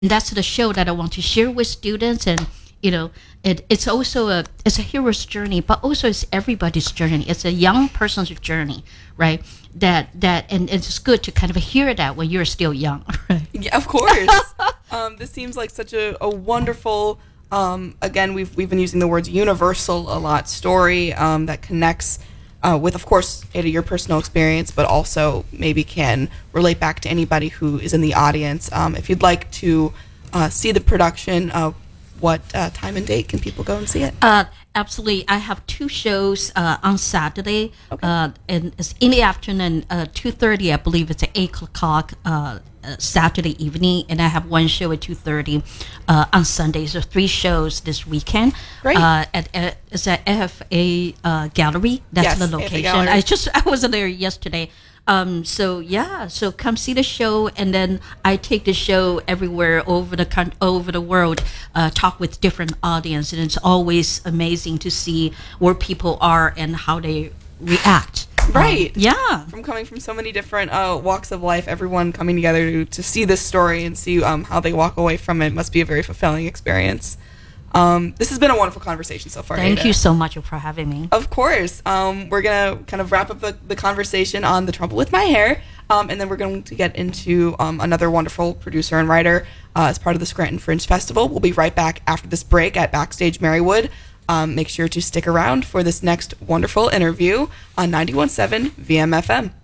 And that's the show that I want to share with students. And it's also it's a hero's journey, but also it's everybody's journey. It's a young person's journey, right? And it's good to kind of hear that when you're still young, right? Yeah, of course. This seems like such a wonderful, again, we've been using the words universal a lot, story that connects with, of course, Ada, your personal experience, but also maybe can relate back to anybody who is in the audience. If you'd like to see the production, what time and date can people go and see it? Absolutely. I have 2 shows on Saturday, Okay. and it's in the afternoon, 2:30. I believe it's at 8:00 Saturday evening, and I have 1 show at 2:30 on Sunday. So 3 shows this weekend. Great. It's at AFA Gallery. That's Yes, the AFA location. Gallery. I wasn't there yesterday. So come see the show, and then I take the show everywhere over the world, talk with different audience, and it's always amazing to see where people are and how they react. Right. Yeah. From coming from so many different walks of life, everyone coming together to see this story and see how they walk away from it must be a very fulfilling experience. This has been a wonderful conversation so far. Thank Ada. you so much for having me. Of course. We're going to kind of wrap up the conversation on The Trouble with My Hair, and then we're going to get into another wonderful producer and writer as part of the Scranton Fringe Festival. We'll be right back after this break at Backstage Marywood. Make sure to stick around for this next wonderful interview on 91.7 VMFM.